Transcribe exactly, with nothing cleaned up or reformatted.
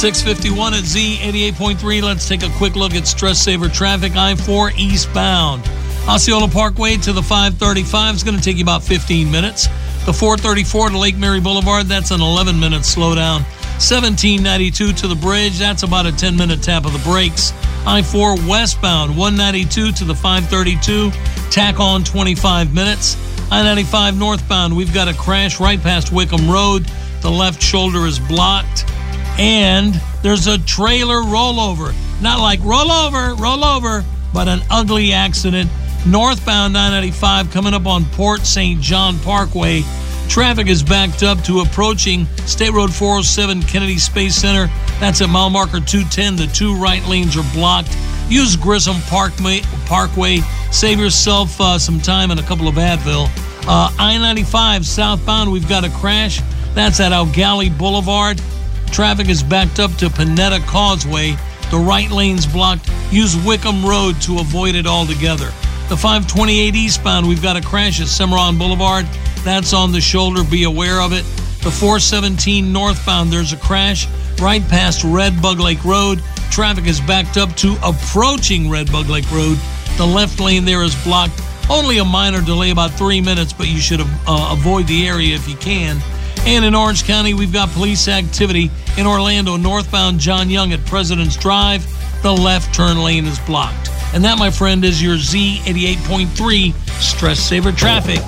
six fifty-one at Z eighty-eight point three. Let's take a quick look at stress saver traffic. I four eastbound. Osceola Parkway to the five thirty-five is going to take you about fifteen minutes. The four thirty-four to Lake Mary Boulevard, that's an eleven minute slowdown. seventeen ninety-two to the bridge, that's about a ten minute tap of the brakes. I four westbound, one ninety-two to the five thirty-two, tack on twenty-five minutes. I ninety-five northbound, we've got a crash right past Wickham Road. The left shoulder is blocked. And there's a trailer rollover. Not like roll over, roll over, but an ugly accident. Northbound nine ninety-five coming up on Port Saint John Parkway. Traffic is backed up to approaching State Road four oh seven Kennedy Space Center. That's at mile marker two ten. The two right lanes are blocked. Use Grissom Parkway. Parkway. Save yourself uh, some time and a couple of Advil. Uh, I ninety-five southbound, we've got a crash. That's at Algali Boulevard. Traffic is backed up to Panetta Causeway. The right lane's blocked. Use Wickham Road to avoid it altogether. The five twenty-eight eastbound, we've got a crash at Cimarron Boulevard. That's on the shoulder. Be aware of it. The four seventeen northbound, there's a crash right past Red Bug Lake Road. Traffic is backed up to approaching Red Bug Lake Road. The left lane there is blocked. Only a minor delay, about three minutes, but you should uh, avoid the area if you can. And in Orange County, we've got police activity in Orlando, northbound John Young at President's Drive. The left turn lane is blocked. And that, my friend, is your Z eighty-eight point three Stress Saver Traffic.